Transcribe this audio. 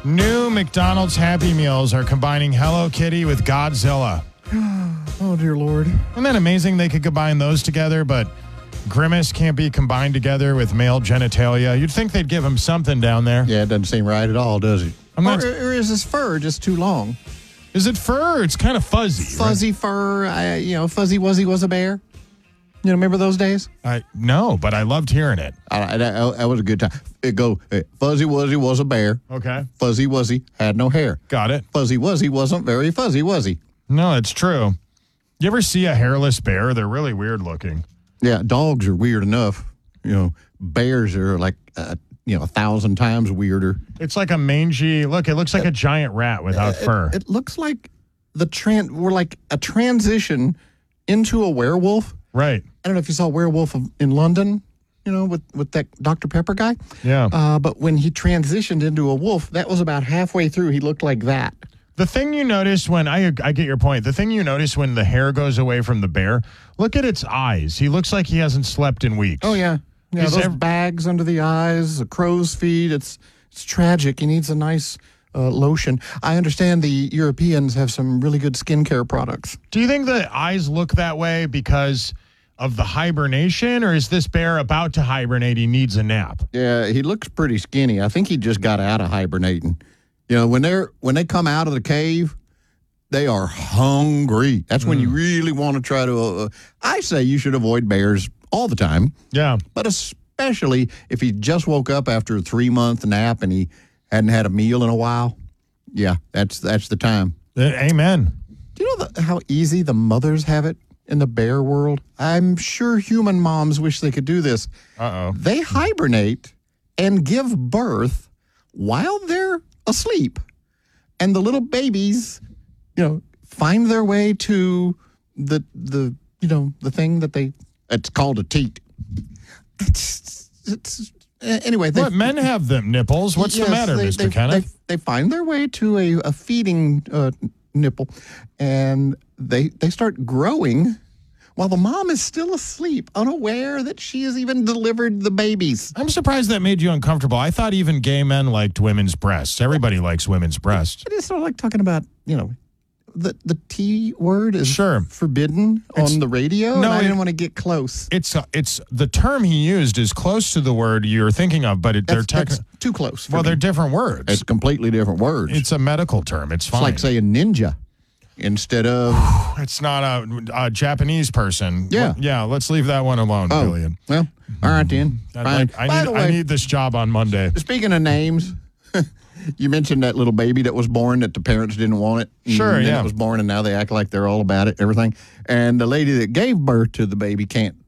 New McDonald's Happy Meals are combining Hello Kitty with Godzilla. Oh, dear Lord. Isn't that amazing they could combine those together, but Grimace can't be combined together with male genitalia? You'd think they'd give him something down there. Yeah, it doesn't seem right at all, does it? Or is his fur just too long? Is it fur or it's kind of fuzzy? Fuzzy fur. Fuzzy Wuzzy was a bear. You remember those days? No, but I loved hearing it. That was a good time. It go, Fuzzy Wuzzy was a bear. Okay. Fuzzy Wuzzy had no hair. Got it. Fuzzy Wuzzy wasn't very fuzzy, was he? No, it's true. You ever see a hairless bear? They're really weird looking. Yeah, dogs are weird enough. Bears are like, 1,000 times weirder. It's like a mangy, look, it looks like a giant rat without fur. It looks like we're like a transition into a werewolf. Right. I don't know if you saw Werewolf in London, with that Dr. Pepper guy. Yeah. But when he transitioned into a wolf, that was about halfway through. He looked like that. The thing you notice when, I get your point, the thing you notice when the hair goes away from the bear, look at its eyes. He looks like he hasn't slept in weeks. Oh, yeah. Yeah, those bags under the eyes, the crow's feet, it's tragic. He needs a nice lotion. I understand the Europeans have some really good skincare products. Do you think the eyes look that way because of the hibernation, or is this bear about to hibernate? He needs a nap. Yeah, he looks pretty skinny. I think he just got out of hibernating. When they come out of the cave, they are hungry. That's when you really want to try to. I say you should avoid bears all the time. Yeah, but especially if he just woke up after a 3-month nap and he hadn't had a meal in a while. Yeah, that's the time. Amen. Do you know how easy the mothers have it in the bear world? I'm sure human moms wish they could do this. Uh-oh. They hibernate and give birth while they're asleep. And the little babies, find their way to the thing that it's called a teat. It's anyway. Men have them nipples. What's the matter, Mr. Kenneth? They find their way to a feeding nipple, and they start growing while the mom is still asleep, unaware that she has even delivered the babies. I'm surprised that made you uncomfortable. I thought even gay men liked women's breasts. Everybody likes women's breasts. It is sort of like talking about, the T word is forbidden on the radio. No, I didn't want to get close. It's the term he used is close to the word you're thinking of, but that's too close. Well, they're different words. It's completely different words. It's a medical term. It's fine. It's like saying ninja instead of. It's not a Japanese person. Yeah. Yeah. Let's leave that one alone, Billion. Well, all right then. Fine. I need this job on Monday. Speaking of names. You mentioned that little baby that was born that the parents didn't want it. Sure, yeah. It was born, and now they act like they're all about it, everything. And the lady that gave birth to the baby can't